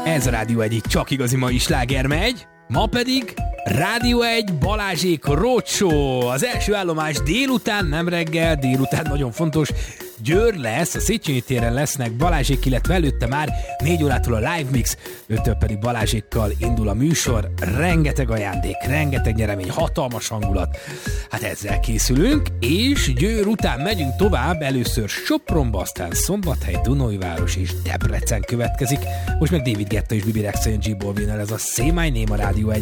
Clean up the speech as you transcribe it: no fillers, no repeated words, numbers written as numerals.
Ez a Rádió egyik csak igazi mai sláger megy, ma pedig Rádió 1 Balázsék Roadshow. Az első állomás délután, nem reggel, délután nagyon fontos, Győr lesz, a Széchenyi téren lesznek Balázsék, illetve előtte már 4 órától a Live Mix, 5-től pedig Balázsékkal indul a műsor, rengeteg ajándék, rengeteg nyeremény, hatalmas hangulat. Hát ezzel készülünk, és Győr után megyünk tovább, először Sopronba, aztán Szombathely, Dunaújváros és Debrecen következik. Most meg David Guetta és Bibi Rexha G-ból jön el ez a Say My Name a Rádió 1